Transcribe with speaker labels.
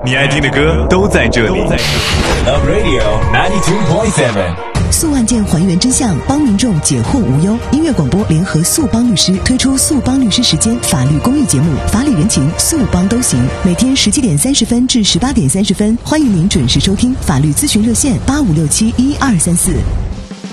Speaker 1: 你爱听的歌都在这里。
Speaker 2: Love Radio 92.7。
Speaker 3: 诉案件还原真相，帮民众解惑无忧。音乐广播联合速帮律师推出速帮律师时间法律公益节目，法理人情，速帮都行。每天17点30分至18点30分，欢迎您准时收听。法律咨询热线85671234。